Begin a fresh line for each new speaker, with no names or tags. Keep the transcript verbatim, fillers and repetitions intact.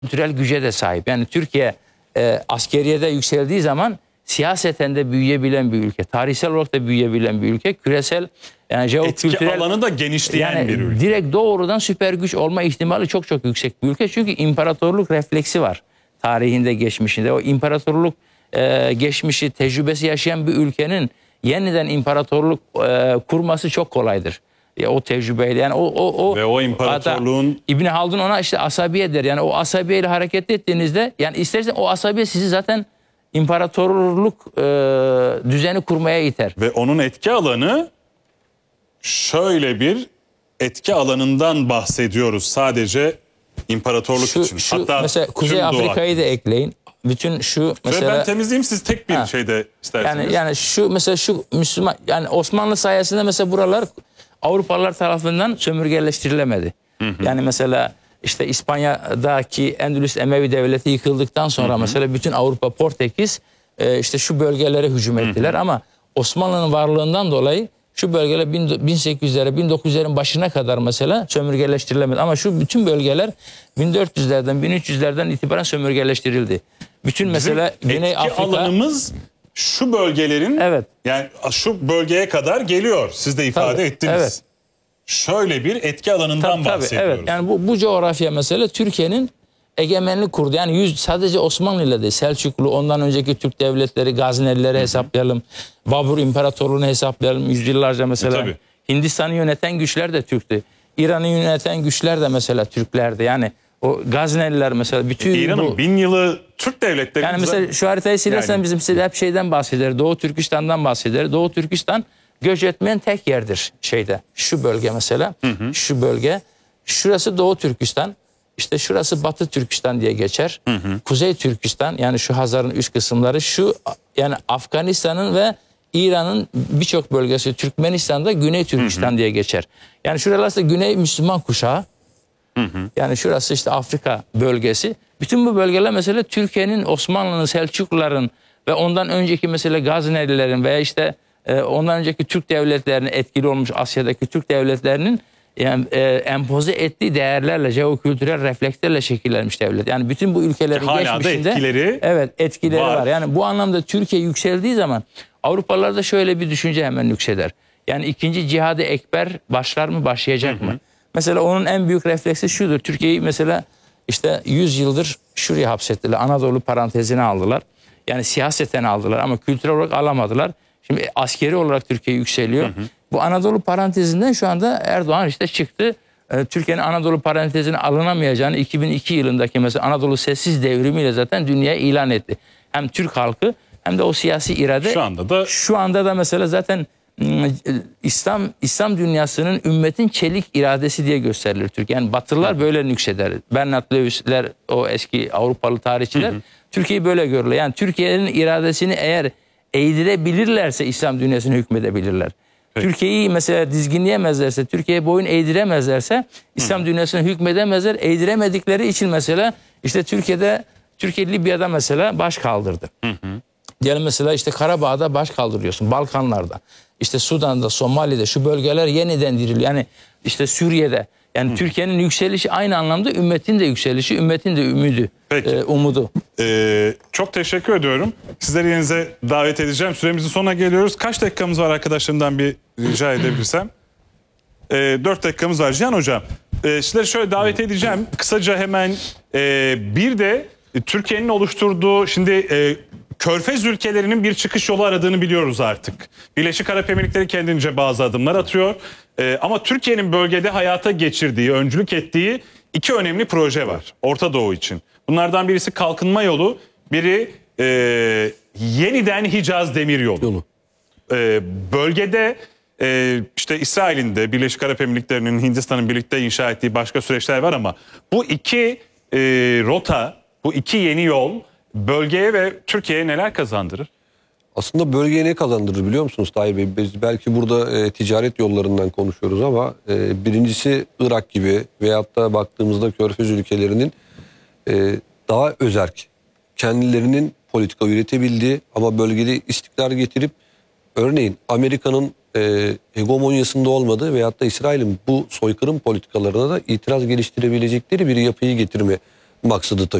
kültürel güce de sahip. Yani Türkiye e, askeriyede yükseldiği zaman siyaseten de büyüyebilen bir ülke. Tarihsel olarak da büyüyebilen bir ülke. Küresel yani jeokültürel
etki alanı da genişleyen
yani
bir ülke.
Direkt doğrudan süper güç olma ihtimali çok çok yüksek bir ülke. Çünkü imparatorluk refleksi var. Tarihinde, geçmişinde. O imparatorluk e, geçmişi, tecrübesi yaşayan bir ülkenin yeniden imparatorluk e, kurması çok kolaydır. Ya o tecrübeyle yani o o o
ve o imparatorluğun
İbn Haldun ona işte asabiye der. Yani o asabiyeyle hareket ettiğinizde yani istersen o asabiye sizi zaten imparatorluk e, düzeni kurmaya iter.
Ve onun etki alanı şöyle bir etki alanından bahsediyoruz sadece imparatorluk
Şu,
için.
şu
Hatta
mesela Kuzey Afrika'yı da ekleyin. Bütün şu mesela
ben temizleyeyim, siz tek bir
ha,
şeyde isterseniz.
Yani yani şu mesela şu Müslüman yani Osmanlı sayesinde mesela buralar Avrupalılar tarafından sömürgeleştirilemedi. Hı hı. Yani mesela işte İspanya'daki Endülüs Emevi devleti yıkıldıktan sonra hı hı. mesela bütün Avrupa Portekiz e, işte şu bölgelere hücum ettiler, hı hı. ama Osmanlı'nın varlığından dolayı şu bölgeler bin sekiz yüzlere bin dokuz yüzlerin başına kadar mesela sömürgeleştirilemedi. Ama şu bütün bölgeler bin dört yüzlerden bin üç yüzlerden itibaren sömürgeleştirildi. Bütün
Bizim
mesela Güney Afrika
alanımız şu bölgelerin,
evet.
yani şu bölgeye kadar geliyor. Siz de ifade
tabii,
ettiniz. Evet. Şöyle bir etki alanından tabii, tabii, bahsediyoruz.
Evet. Yani bu, bu coğrafya mesela Türkiye'nin egemenlik kurdu. Yani yüz, sadece Osmanlı ile değil, Selçuklu, ondan önceki Türk devletleri, Gaznelileri Hı-hı. hesaplayalım. Babur İmparatorluğu'nu hesaplayalım. Yüzyıllarca mesela. E, Hindistan'ı yöneten güçler de Türk'tü. İran'ı yöneten güçler de mesela Türklerdi. Yani o Gazneliler mesela bütün
İran'ın
bu,
bin yılı Türk devletleri.
Yani mesela şu haritayı silersen yani, bizim size hep şeyden bahseder. Doğu Türkistan'dan bahseder. Doğu Türkistan göç etmeyen tek yerdir şeyde. Şu bölge mesela. Hı hı. Şu bölge. Şurası Doğu Türkistan. İşte şurası Batı Türkistan diye geçer. Hı hı. Kuzey Türkistan yani şu Hazar'ın üst kısımları. Şu yani Afganistan'ın ve İran'ın birçok bölgesi, Türkmenistan'da Güney Türkistan hı hı. diye geçer. Yani şurası Güney Müslüman kuşağı. Hı hı. Yani şurası işte Afrika bölgesi. Bütün bu bölgeler mesela Türkiye'nin, Osmanlı'nın, Selçukluların ve ondan önceki mesela Gaznelilerin veya işte e, ondan önceki Türk devletlerinin etkili olmuş Asya'daki Türk devletlerinin yani e, empoze ettiği değerlerle, jeokültürel reflekslerle şekillenmiş devlet. Yani bütün bu ülkelerin
hala
geçmişinde
da etkileri
evet etkileri var.
var.
Yani bu anlamda Türkiye yükseldiği zaman Avrupalılarda şöyle bir düşünce hemen yükseder. Yani ikinci Cihad-ı Ekber başlar mı, başlayacak hı hı. mı? Mesela onun en büyük refleksi şudur. Türkiye'yi mesela işte yüz yıldır şuraya hapsettiler. Anadolu parantezine aldılar. Yani siyaseten aldılar ama kültürel olarak alamadılar. Şimdi askeri olarak Türkiye yükseliyor. Hı hı. Bu Anadolu parantezinden şu anda Erdoğan işte çıktı. Ee, Türkiye'nin Anadolu parantezine alınamayacağını iki bin iki yılındaki mesela Anadolu Sessiz Devrimiyle zaten dünyaya ilan etti. Hem Türk halkı hem de o siyasi irade.
Şu anda da
şu anda da mesela zaten İslam İslam dünyasının ümmetin çelik iradesi diye gösterilir Türkiye. Yani Batılılar böyle nükseder. Bernard Lewis'ler, o eski Avrupalı tarihçiler Türkiye'yi böyle görürler. Yani Türkiye'nin iradesini eğer eğdirebilirlerse İslam dünyasına hükmedebilirler. Peki. Türkiye'yi mesela dizginleyemezlerse, Türkiye'ye boyun eğdiremezlerse İslam Hı. dünyasına hükmedemezler. Eğdiremedikleri için mesela işte Türkiye'de, Türkiye Libya'da mesela baş kaldırdı. Hı hı. Diyelim mesela işte Karabağ'da baş kaldırıyorsun, Balkanlarda. İşte Sudan'da, Somali'de şu bölgeler yeniden diriliyor. Yani işte Suriye'de. Yani Türkiye'nin yükselişi aynı anlamda ümmetin de yükselişi, ümmetin de ümidi, e, umudu.
Ee, çok teşekkür ediyorum. Sizleri yerinize davet edeceğim. Süremizin sonuna geliyoruz. Kaç dakikamız var arkadaşlarımdan bir rica edebilirsem? Ee, dört dakikamız var. Cihan Hocam, e, sizleri şöyle davet edeceğim. Kısaca hemen e, bir de e, Türkiye'nin oluşturduğu şimdi... E, Körfez ülkelerinin bir çıkış yolu aradığını biliyoruz artık. Birleşik Arap Emirlikleri kendince bazı adımlar atıyor. Ee, ama Türkiye'nin bölgede hayata geçirdiği, öncülük ettiği iki önemli proje var Orta Doğu için. Bunlardan birisi Kalkınma Yolu, biri e, yeniden Hicaz Demiryolu. Yolu. Ee, bölgede e, işte İsrail'in de, Birleşik Arap Emirlikleri'nin, Hindistan'ın birlikte inşa ettiği başka süreçler var ama bu iki e, rota, bu iki yeni yol bölgeye ve Türkiye'ye neler kazandırır?
Aslında bölgeye ne kazandırır biliyor musunuz Tahir Bey? Biz belki burada e, ticaret yollarından konuşuyoruz ama e, birincisi Irak gibi veyahut da baktığımızda Körfez ülkelerinin e, daha özerk, kendilerinin politika üretebildiği ama bölgede istikrar getirip örneğin Amerika'nın e, hegemonyasında olmadığı veyahut da İsrail'in bu soykırım politikalarına da itiraz geliştirebilecekleri bir yapıyı getirme maksadı taşıyor.